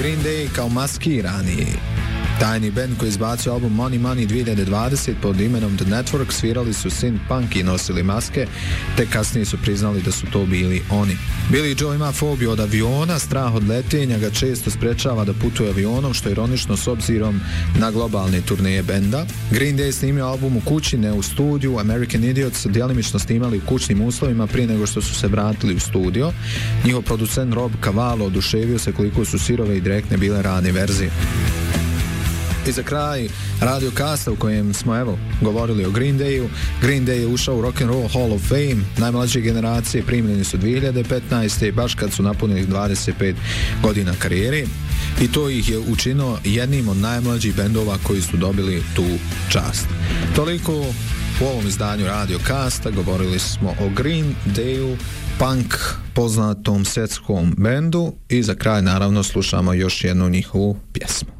Green Day kao maskirani tajni band koji izbacio album Money Money 2020 pod imenom The Network svirali su synth-punk i nosili maske, te kasnije su priznali da su to bili oni. Billy Joe ima fobiju od aviona, strah od letenja ga često sprečava da putuje avionom, što je ironično s obzirom na globalne turneje benda. Green Day snimio album u kući, ne u studiju. American Idiot su djelimično snimali u kućnim uslovima prije nego što su se vratili u studio. Njihov producent Rob Cavallo oduševio se koliko su sirove i direktne bile rane verzije. I za kraj radiokasta u kojem smo govorili o Green Dayu. Green Day je ušao u Rock and Roll Hall of Fame. Najmlađe generacije primljeni su 2015. baš kad su napunili 25 godina karijere i to ih je učinilo jednim od najmlađih bendova koji su dobili tu čast. Toliko u ovom izdanju radiokasta. Govorili smo o Green Dayu, punk poznatom svjetskom bendu i za kraj naravno slušamo još jednu njihovu pjesmu.